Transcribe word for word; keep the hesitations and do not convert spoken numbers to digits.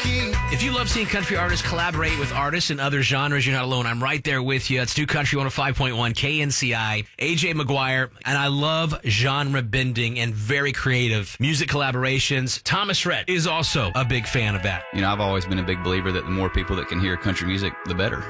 key. If you love seeing country artists collaborate with artists in other genres, you're not alone. I'm right there with you. It's New Country one oh five point one, K N C I, A J McGuire, and I love genre bending and very creative music collaborations. Thomas Rhett is also a big fan of that. You know, I've always been a big believer that the more people that can hear country music, the better.